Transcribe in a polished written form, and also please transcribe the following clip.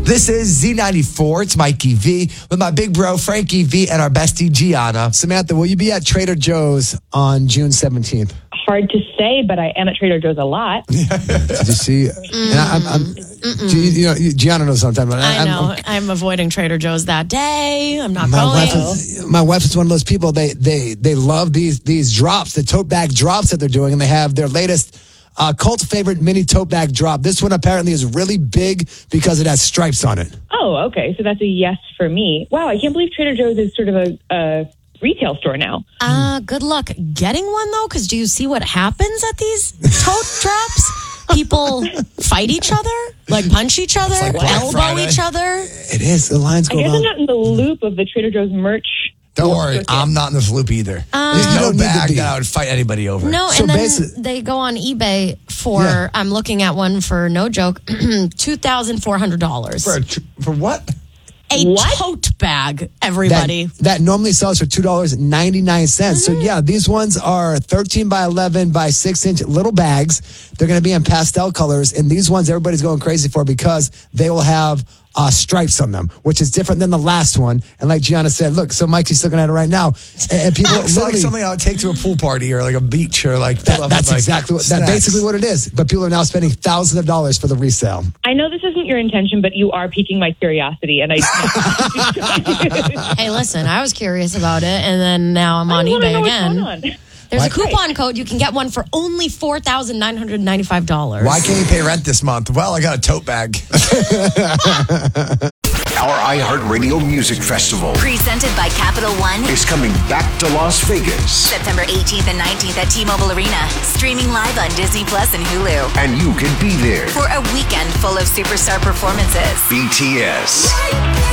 This is Z94. It's Mikey V with my big bro, Frankie V, and our bestie, Gianna. Samantha, will you be at Trader Joe's on June 17th? Hard to say, but I am at Trader Joe's a lot. Did you see? Gianna knows what I'm talking about. I know. I'm avoiding Trader Joe's that day. I'm not My going. wife is one of those people. They love these drops, the tote bag drops that they're doing, and they have their latest cult favorite mini tote bag drop. This one apparently is really big because it has stripes on it. Oh, okay. So that's a yes for me. Wow, I can't believe Trader Joe's is sort of a retail store now. Good luck getting one, though, because do you see what happens at these tote drops? People fight each other, like punch each other, like Black elbow Friday. each other. It is. The lines I go guess down. I'm not in the loop of the Trader Joe's merch. Don't worry, I'm not in this loop either. You There's no don't need to bag be. that I would fight anybody over. No, So and then basi- they go on eBay for, Yeah. I'm looking at one for, no joke, $2,400. For what? A What? tote bag, everybody. That normally sells for $2.99. So yeah, these ones are 13 by 11 by 6-inch little bags. They're going to be in pastel colors, and these ones everybody's going crazy for because they will have stripes on them, which is different than the last one. And like Gianna said, look, so Mikey's looking at it right now, and people It's like literally. something I would take to a pool party or like a beach or like That's exactly what. That's basically what it is. But people are now spending thousands of dollars for the resale. I know this isn't your intention, but you are piquing my curiosity, and I. Hey, listen, I was curious about it, and then now I'm on I wanna eBay know what's again. going on. There's a coupon code. You can get one for only $4,995. Why can't you pay rent this month? Well, I got a tote bag. Our iHeartRadio Music Festival Presented by Capital One. is coming back to Las Vegas, September 18th and 19th at T-Mobile Arena. Streaming live on Disney Plus and Hulu. and you can be there. For a weekend full of superstar performances. BTS,